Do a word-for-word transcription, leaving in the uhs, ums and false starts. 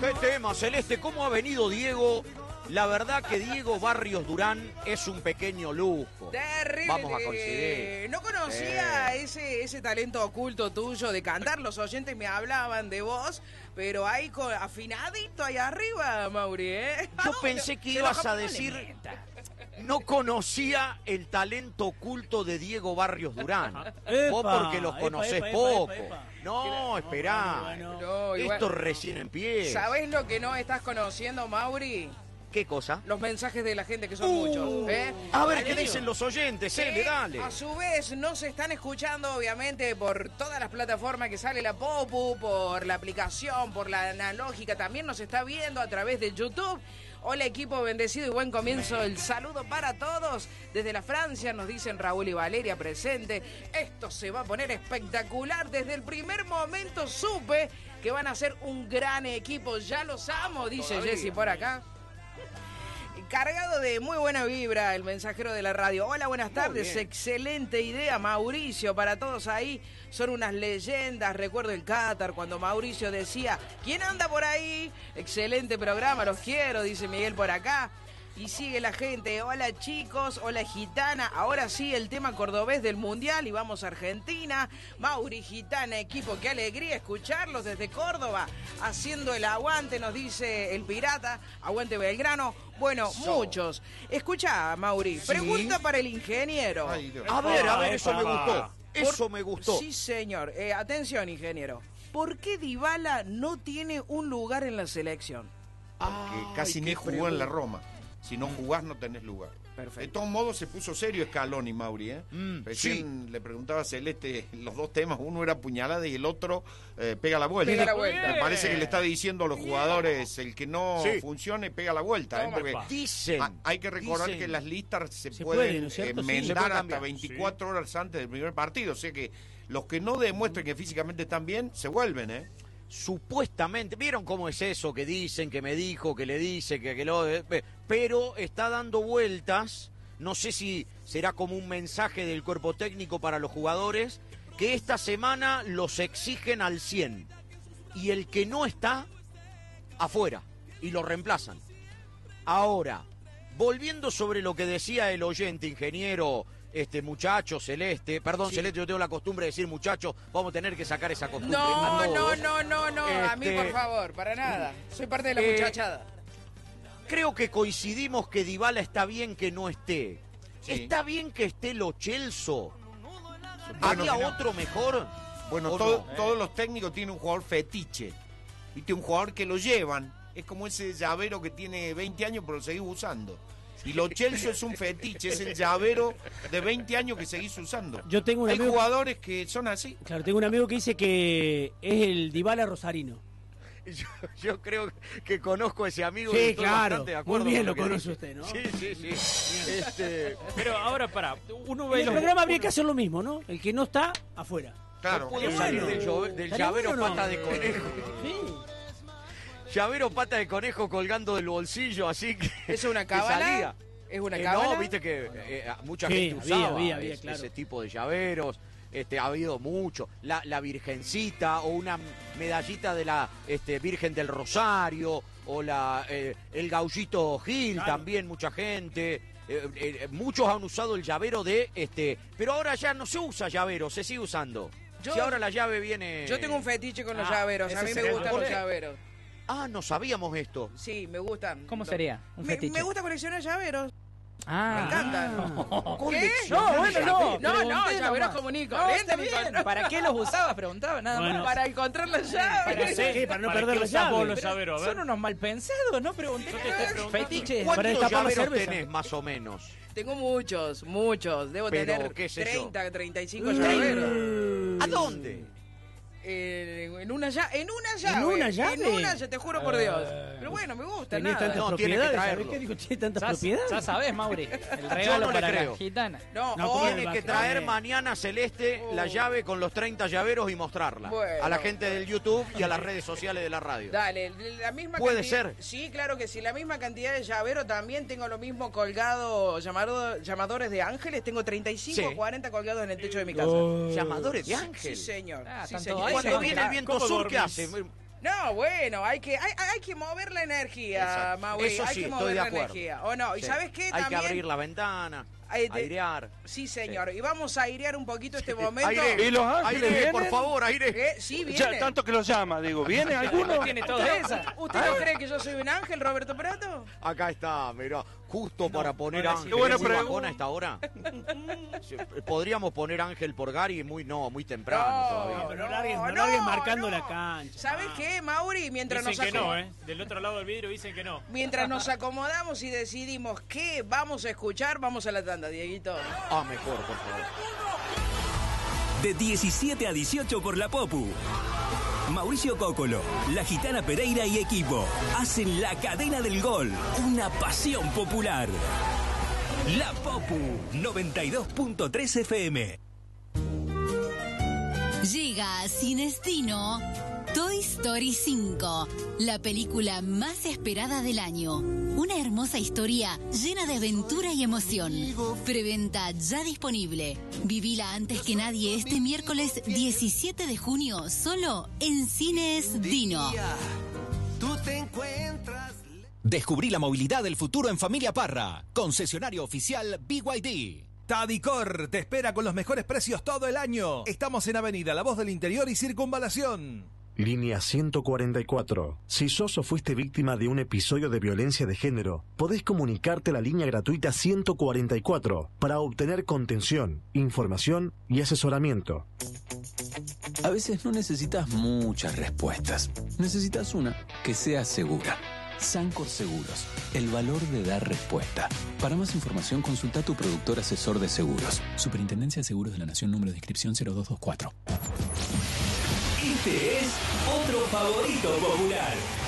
¿Qué tema, Celeste? ¿Cómo ha venido Diego? La verdad que Diego Barrios Durán es un pequeño lujo. Terrible. Vamos a coincidir. No conocía Eh. ese, ese talento oculto tuyo de cantar. Los oyentes me hablaban de vos, pero ahí con, afinadito ahí arriba, Mauri, ¿eh? Yo pensé que Se ibas enojó, a no le decir... mienta. No conocía el talento oculto de Diego Barrios Durán. Epa, Vos porque los epa, conocés epa, epa, poco. epa, epa. No, esperá. bueno, bueno. No, igual- Esto recién empieza. ¿Sabés lo que no estás conociendo, Mauri? ¿Qué cosa? Los mensajes de la gente, que son Uh, muchos. ¿eh? A ver, Dale, ¿qué digo. dicen los oyentes? Que, Cele, dale. A su vez, no se están escuchando, obviamente, por todas las plataformas que sale la Popu, por la aplicación, por la analógica. También nos está viendo a través de YouTube. Hola, equipo bendecido y buen comienzo. El saludo para todos. Desde la Francia nos dicen Raúl y Valeria presente. Esto se va a poner espectacular. Desde el primer momento supe que van a ser un gran equipo. Ya los amo, dice Todavía. Jessy por acá. Cargado de muy buena vibra, el mensajero de la radio. Hola, buenas tardes. bien. Excelente idea, Mauricio. Para todos ahí, son unas leyendas. Recuerdo el Qatar cuando Mauricio decía: ¿quién anda por ahí? Excelente programa, los quiero, dice Miguel por acá. Y sigue la gente. Hola, chicos. Hola, gitana. Ahora sí, el tema cordobés del mundial. Y vamos a Argentina. Mauri, gitana, equipo. Qué alegría escucharlos desde Córdoba. Haciendo el aguante, nos dice el pirata. Aguante Belgrano. Bueno, So. muchos. Escucha, Mauri. Sí. Pregunta para el ingeniero. Ay, Dios. A ver, a ver, Epa, eso me epa. gustó. Eso me gustó. Sí, señor. Eh, atención, ingeniero. ¿Por qué Dybala no tiene un lugar en la selección? Que Ay, casi qué ni jugó en la pregunta. Roma. Si no jugás, no tenés lugar. Perfecto. De todos modos, se puso serio Scaloni, Mauri, ¿eh? Mm, Recién le preguntaba a Celeste los dos temas. Uno era puñalada y el otro eh, pega la vuelta. Pega la vuelta. Me parece que le está diciendo a los jugadores, el que no Sí. funcione, pega la vuelta. ¿eh? Toma, Porque pa. Dicen. ha- hay que recordar dicen- que las listas se, Se pueden puede, ¿no es cierto? Sí. Se enmendar puede hasta cambiar. veinticuatro horas antes del primer partido. O sea que los que no demuestren que físicamente están bien, se vuelven, ¿eh? Supuestamente, ¿vieron cómo es eso? Que dicen, que me dijo, que le dice, que, que lo... eh, Pero está dando vueltas, no sé si será como un mensaje del cuerpo técnico para los jugadores, que esta semana los exigen al cien. Y el que no está, afuera. Y lo reemplazan. Ahora, volviendo sobre lo que decía el oyente, ingeniero... Este muchacho, Celeste, perdón, Sí. Celeste, yo tengo la costumbre de decir muchacho, vamos a tener que sacar esa costumbre. No, a no, todos. no, no, no. A mí, Este, por favor, para nada. Soy parte de la eh, muchachada. Creo que coincidimos que Dybala está bien que no esté. Sí. ¿Está bien que esté Lo Celso? Bueno, ¿Había no. otro mejor? Bueno, ¿O todo- no? todos los técnicos tienen un jugador fetiche. ¿Viste? Un jugador que lo llevan. Es como ese llavero que tiene veinte años, pero lo seguís usando. Y Lo Celso es un fetiche, es el llavero de veinte años que seguís usando. Yo tengo un Hay amigo- jugadores que son así. Claro, tengo un amigo que dice que es el Dybala rosarino. Yo, yo creo que conozco a ese amigo. y Sí, estoy claro. bastante de acuerdo Muy bien con lo que conoce dice. usted, ¿no? Sí, sí, sí. Este, Pero ahora, para, uno En ve el los... programa habría que hacer lo mismo, ¿no? El que no está, afuera. Claro. no puedo Qué salir bueno. del, llove- del ¿Estaría llavero bueno o no? pata de conejo. Sí. Llavero pata de conejo colgando del bolsillo, así que. ¿Es una que cábala? salía. ¿Es una Eh, cábala? No, viste que eh, mucha Sí, gente había, usaba había, había, es- claro. ese tipo de llaveros. Este, ha habido mucho. La, la Virgencita o una medallita de la este, Virgen del Rosario o la eh, el Gaullito Gil, Claro. también mucha gente. Eh, eh, muchos han usado el llavero de este, pero ahora ya no se usa llavero, se sigue usando. Yo- si ahora la llave viene. Yo tengo un fetiche con los Ah, llaveros. A ese mí me sería el gustan los mejor. llaveros. Ah, no sabíamos esto. Sí, me gustan. ¿Cómo sería? Un Me, fetiche. me gusta coleccionar llaveros. Ah. Me encantan. Coleccionar No, bueno, no. llaveros. No, no, Pregunté llaveros nomás. como Nico. No, Vente, está Nico. bien. ¿Para qué los usabas? Preguntaba, nada Bueno. más. Para encontrar las Para llaves. hacer- ¿Qué? Para no ¿Para perder qué la usás vos llave. los llaveros? A ver. Son unos mal pensados, ¿no? Pregunté. Yo te estoy preguntando. Fetiches. Para ¿Cuántos destapar la llaveros cerveza. tenés, más o menos? Tengo muchos, muchos. Debo Pero, tener qué sé yo. treinta, treinta y cinco llaveros. ¿A dónde? Eh, en una llave. En una llave. ¿En una llave? En una, ya te juro por Dios. Eh, Pero bueno, me gusta. Tenés Nada. tantas No, tiene que propiedades, ¿sabés traerlo. qué dijo? Tiene tantas Ya, propiedades. ya sabes, Mauri. El Yo regalo no le para creo. la gitana. No, No, hoy- Tiene que va- traer eh. mañana Celeste la llave con los treinta llaveros y mostrarla Bueno. a la gente del YouTube y a las redes sociales de la radio. Dale, la misma Puede cantidad- ser. Sí, claro que sí. La misma cantidad de llavero también tengo lo mismo colgado, llamado, llamadores de ángeles. Tengo treinta y cinco Sí. o cuarenta colgados en el techo de mi casa. Oh. Llamadores de Sí, ángel. señor. Ah, sí, tanto señor. ahí Cuando se viene el viento ¿Cómo sur, ¿qué dormís? hace? No, bueno, hay que, hay, hay que mover la energía, Exacto. Mauri. Eso hay sí, que estoy mover de la acuerdo. energía. ¿O no? ¿Y Sí. sabes qué? Hay También, que abrir la ventana, Ay, de- airear. Sí, señor. Y vamos a airear un poquito este momento. Aire, ¿Y Los Ángeles aire, vienen? por favor, aire. ¿Qué? Sí, viene. Ya, tanto que los llama, digo. ¿Viene alguno? Tiene toda esa. ¿Usted no cree que yo soy un ángel, Roberto Prato? Acá está, mirá, justo para poner ahora sí. Ángel. Qué buena ¿Es muy pregunta. bajón a esta hora? Sí, podríamos poner Ángel por Gary, muy no, muy temprano No, todavía. Pero no largues, no no, largues marcando no. la cancha. ¿Sabes Ah. qué, Mauri? Mientras Dicen nos que no, acom- ¿eh? Del otro lado del vidrio dicen que no. Mientras nos acomodamos y decidimos qué vamos a escuchar, vamos a la tanda, Dieguito. Ah, mejor, por favor. De diecisiete a dieciocho por la Popu. Mauricio Cócolo, La Gitana Pereira y equipo hacen la cadena del gol, una pasión popular. La Popu, noventa y dos punto tres F M. Llega a Cinestino Toy Story cinco, la película más esperada del año. Una hermosa historia llena de aventura y emoción. Preventa ya disponible. Vivila antes que nadie este miércoles diecisiete de junio, solo en Cines Dino. Descubrí la movilidad del futuro en Familia Parra. Concesionario oficial B Y D. Tadicor te espera con los mejores precios todo el año. Estamos en Avenida La Voz del Interior y Circunvalación. Línea ciento cuarenta y cuatro. Si sos o fuiste víctima de un episodio de violencia de género, podés comunicarte a la línea gratuita ciento cuarenta y cuatro para obtener contención, información y asesoramiento. A veces no necesitas muchas respuestas. Necesitas una que sea segura. Sancor Seguros, el valor de dar respuesta. Para más información, consulta a tu productor asesor de seguros. Superintendencia de Seguros de la Nación, número de inscripción cero dos dos cuatro. Este es otro favorito popular.